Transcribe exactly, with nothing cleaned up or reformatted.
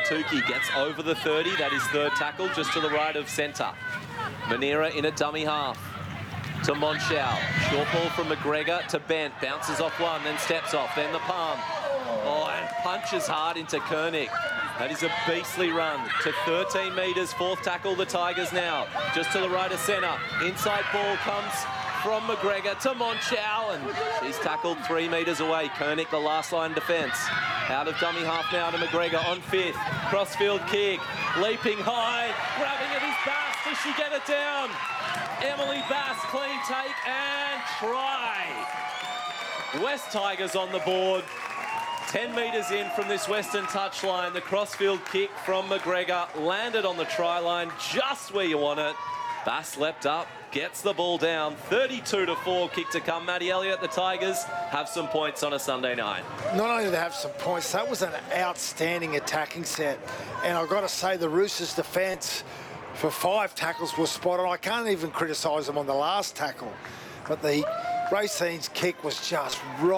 Tukey gets over the thirty. That is third tackle, just to the right of centre. Manera in a dummy half to Monschau. Short ball from McGregor to Bent. Bounces off one, then steps off, then the palm. Oh, and punches hard into Koenig. That is a beastly run to thirteen metres. Fourth tackle, the Tigers now. Just to the right of centre. Inside ball comes from McGregor to Monschau, and she's tackled three metres away. Koenig, the last line defence. Out of dummy half now to McGregor on fifth. Crossfield kick. Leaping high. Grabbing it is Bass. Does she get it down? Emily Bass, clean take and try. West Tigers on the board. ten metres in from this western touchline. The crossfield kick from McGregor landed on the try line just where you want it. Bass leapt up, gets the ball down. thirty-two to four, kick to come. Maddie Elliott, the Tigers have some points on a Sunday night. Not only do they have some points, that was an outstanding attacking set. And I've got to say, the Roosters' defence for five tackles was spot on. I can't even criticise them on the last tackle. But the Racine's kick was just right.